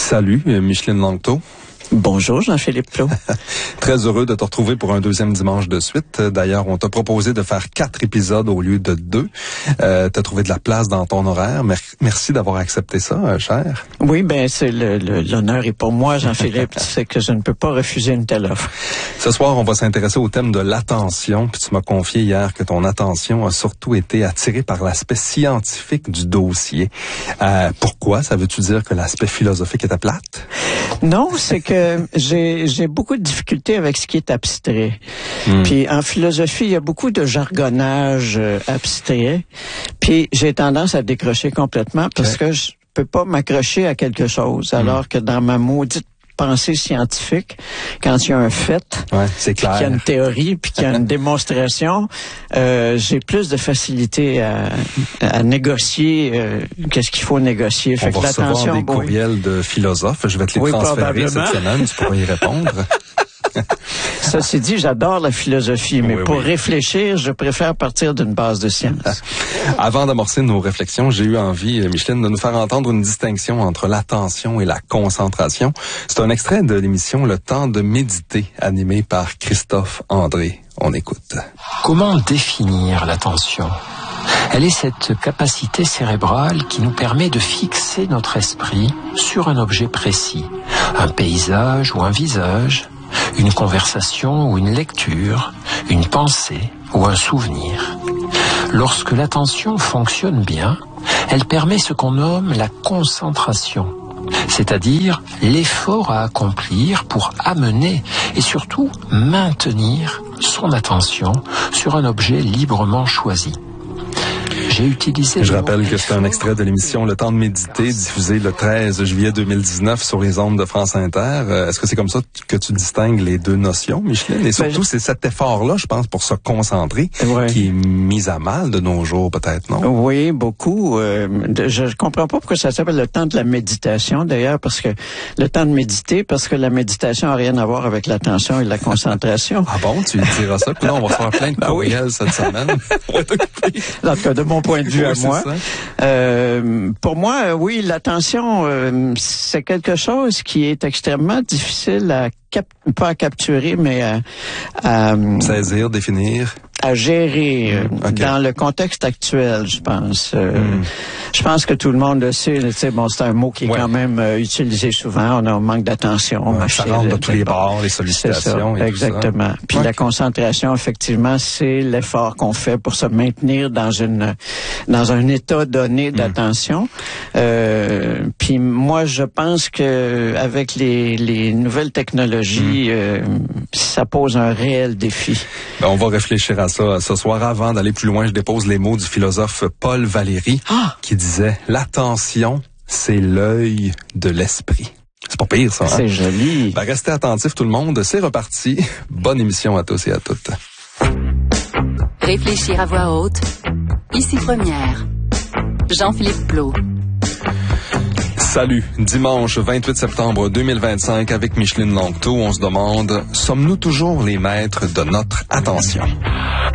Salut, Micheline Langto. Bonjour, Jean-Philippe Plot. Très heureux de te retrouver pour un deuxième dimanche de suite. D'ailleurs, on t'a proposé de faire 4 épisodes au lieu de 2. T'as trouvé de la place dans ton horaire. Merci d'avoir accepté ça, cher. Oui, c'est l'honneur est pour moi, Jean-Philippe. C'est que je ne peux pas refuser une telle offre. Ce soir, on va s'intéresser au thème de l'attention. Puis tu m'as confié hier que ton attention a surtout été attirée par l'aspect scientifique du dossier. Pourquoi? Ça veut-tu dire que l'aspect philosophique était plate? Non, c'est que j'ai beaucoup de difficultés avec ce qui est abstrait. Puis en philosophie, il y a beaucoup de jargonnage abstrait. Puis j'ai tendance à décrocher complètement parce que je peux pas m'accrocher à quelque chose. Alors que dans ma maudite pensée scientifique, quand il y a un fait, c'est clair. Qu'il y a une théorie, puis qu'il y a une démonstration, j'ai plus de facilité à négocier qu'est-ce qu'il faut négocier. On va recevoir des courriels de philosophes. Je vais te les transférer cette semaine. Tu pourras y répondre. Ceci dit, j'adore la philosophie, mais pour réfléchir, je préfère partir d'une base de science. Avant d'amorcer nos réflexions, j'ai eu envie, Micheline, de nous faire entendre une distinction entre l'attention et la concentration. C'est un extrait de l'émission Le Temps de méditer, animée par Christophe André. On écoute. Comment définir l'attention ? Elle est cette capacité cérébrale qui nous permet de fixer notre esprit sur un objet précis, un paysage ou un visage, une conversation ou une lecture, une pensée ou un souvenir. Lorsque l'attention fonctionne bien, elle permet ce qu'on nomme la concentration, c'est-à-dire l'effort à accomplir pour amener et surtout maintenir son attention sur un objet librement choisi. J'ai utilisé. Je rappelle que c'est un extrait de l'émission Le Temps de méditer, diffusée le 13 juillet 2019 sur les ondes de France Inter. Est-ce que c'est comme ça que tu distingues les deux notions, Micheline? Et surtout, c'est cet effort-là, je pense, pour se concentrer, qui est mis à mal de nos jours, peut-être, non? Oui, beaucoup. Je comprends pas pourquoi ça s'appelle le temps de la méditation, d'ailleurs, parce que le temps de méditer, parce que la méditation n'a rien à voir avec l'attention et la concentration. Ah bon? Tu diras ça? Puis là, on va faire plein de courriels cette semaine. En tout cas, de mon point de vue à moi. Pour moi, oui, l'attention, c'est quelque chose qui est extrêmement difficile pas à capturer, mais à saisir, définir. À gérer dans le contexte actuel, je pense. Je pense que tout le monde le sait. Tu sais, c'est un mot qui est quand même utilisé souvent. On a un manque d'attention. Ça rentre de tous les bords, les sollicitations. C'est ça, exactement. Puis la concentration, effectivement, c'est l'effort qu'on fait pour se maintenir dans un état donné d'attention. Puis moi, je pense que avec les nouvelles technologies, ça pose un réel défi. On va réfléchir à ça ce soir. Avant d'aller plus loin, je dépose les mots du philosophe Paul Valéry qui disait « L'attention, c'est l'œil de l'esprit ». C'est pas pire, ça. C'est joli. Restez attentifs tout le monde. C'est reparti. Bonne émission à tous et à toutes. Réfléchir à voix haute. Ici Première. Jean-Philippe Plot. Salut, dimanche 28 septembre 2025 avec Micheline Langto, on se demande, sommes-nous toujours les maîtres de notre attention?